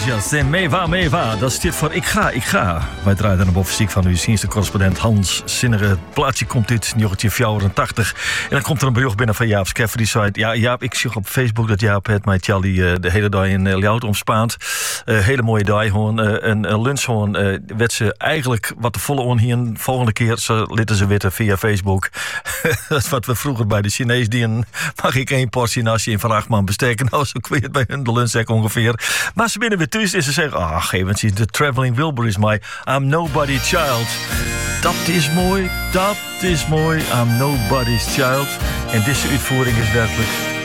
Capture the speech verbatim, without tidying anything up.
Angels en Meva Meva. Dat is dit voor Ik Ga, Ik Ga. Wij draaien dan op fysiek van uw Zienste correspondent Hans Zinnige. Het plaatje komt dit, negentien vierentachtig. En dan komt er een bericht binnen van Jaap Skeffer. Die zei, ja Jaap, ik zie op Facebook dat Jaap het met Tjalli uh, de hele dag in uh, Ljout omspaant. Uh, hele mooie dag gewoon. Uh, een, een lunch gewoon. Uh, werd ze eigenlijk wat de volle on hier. Volgende keer ze litten ze witten via Facebook. Dat is wat we vroeger bij de Chinees dien. Mag ik één portie nasi in van acht man besteken? Nou, zo kweert bij hun de lunchzak ongeveer. Maar ze binnen weer thuis en ze zeggen, ah, geef eens iets. The Traveling Wilbur is my I'm Nobody's Child. Dat is mooi, dat is mooi. I'm Nobody's Child. En deze uitvoering is werkelijk